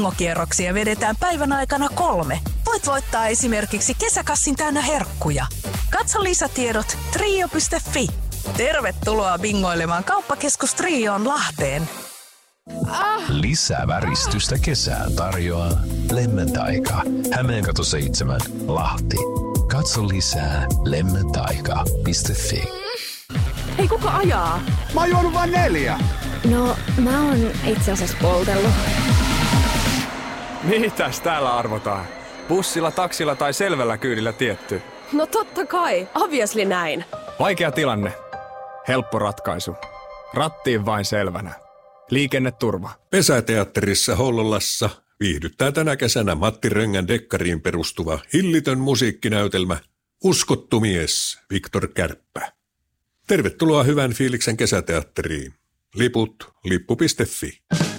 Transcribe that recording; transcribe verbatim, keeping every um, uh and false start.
bingokierroksia vedetään päivän aikana kolme. Voit voittaa esimerkiksi kesäkassin täynnä herkkuja. Katso lisätiedot trio piste fi. Tervetuloa bingoilemaan Kauppakeskus Trioon Lahteen. Ah. Lisää väristystä kesään tarjoaa Lemmentaika. Hämeenkatu seitsemän, Lahti. Katso lisää lemmentaika piste fi. Hei, kuka ajaa? Mä oon juonut vain neljä. No, mä oon itse asiassa poltellut. Mitäs täällä arvotaan? Bussilla, taksilla tai selvällä kyydillä tietty? No totta kai, obviously näin. Vaikea tilanne. Helppo ratkaisu. Rattiin vain selvänä. Liikenneturva. Pesäteatterissa Hollolassa viihdyttää tänä kesänä Matti Röngän dekkariin perustuva hillitön musiikkinäytelmä Uskottu mies Viktor Kärppä. Tervetuloa hyvän fiiliksen kesäteatteriin. Liput lippu piste fi.